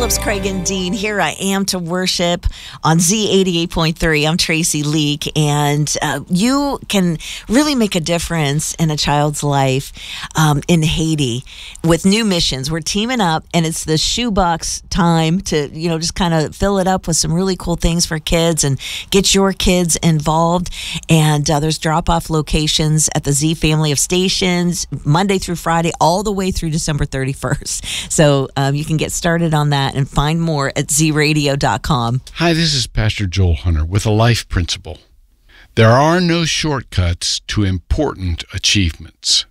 Phillips, Craig, and Dean. Here I am to worship on Z88.3. I'm Tracy Leak, and you can really make a difference in a child's life in Haiti with new missions. We're teaming up, and it's the shoebox time to, just kind of fill it up with some really cool things for kids and get your kids involved. And there's drop-off locations at the Z family of stations, Monday through Friday, all the way through December 31st. So you can get started on that and find more at zradio.com. Hi, this is Pastor Joel Hunter with a life principle. There are no shortcuts to important achievements.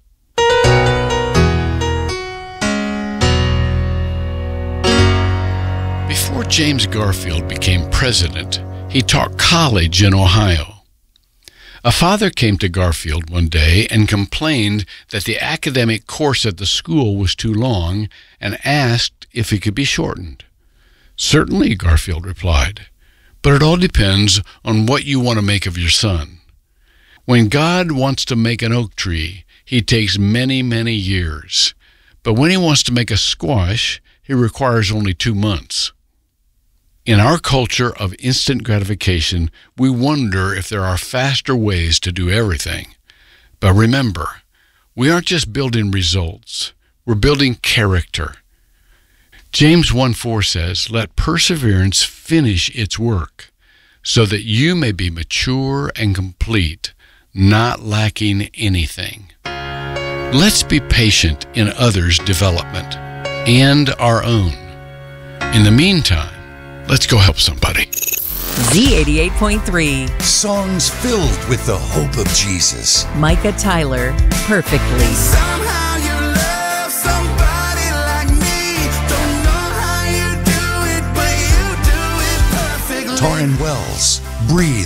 Before James Garfield became president, he taught college in Ohio. A father came to Garfield one day and complained that the academic course at the school was too long and asked if it could be shortened. "Certainly," Garfield replied, "but it all depends on what you want to make of your son. When God wants to make an oak tree, he takes many, many years. But when he wants to make a squash, he requires only 2 months." In our culture of instant gratification, we wonder if there are faster ways to do everything. But remember, we aren't just building results, we're building character. James 1:4 says, "Let perseverance finish its work, so that you may be mature and complete, not lacking anything." Let's be patient in others' development and our own. In the meantime, let's go help somebody. Z88.3. Songs filled with the hope of Jesus. Micah Tyler, Perfectly. Somehow you love somebody like me. Don't know how you do it, but you do it perfectly. Torrin Wells, Breathe.